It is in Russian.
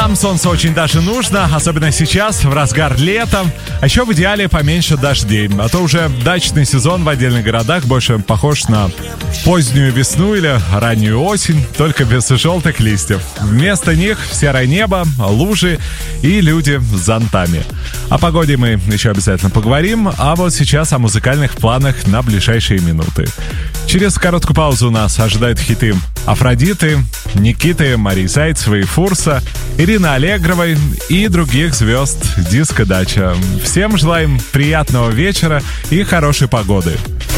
Нам солнце очень даже нужно, особенно сейчас, в разгар лета. А еще в идеале поменьше дождей. А то уже дачный сезон в отдельных городах больше похож на позднюю весну или раннюю осень, только без желтых листьев. Вместо них серое небо, лужи и люди с зонтами. О погоде мы еще обязательно поговорим, а вот сейчас о музыкальных планах на ближайшие минуты. Через короткую паузу нас ожидают хиты Афродиты, Никиты, Марии Зайцевой, Фурса, Ирины Аллегровой и других звезд Диско Дача. Всем желаем приятного вечера и хорошей погоды.